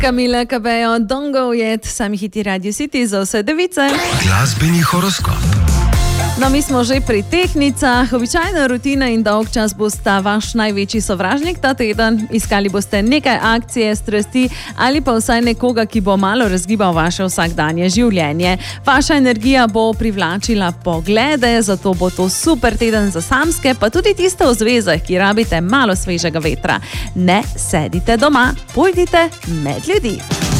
Camila Cabello, Don't Go Yet, sami hiti Radio City za vse device. Glasbeni horoskop. No, mi smo že pri tehnicah. Običajna rutina in dolg čas bosta vaš največji sovražnik ta teden. Iskali boste nekaj akcije, strasti ali pa vsaj nekoga, ki bo malo razgibal vaše vsakdanje življenje. Vaša energija bo privlačila poglede, zato bo to super teden za samske, pa tudi tiste v zvezah, ki rabite malo svežega vetra. Ne sedite doma, pojdite med ljudi.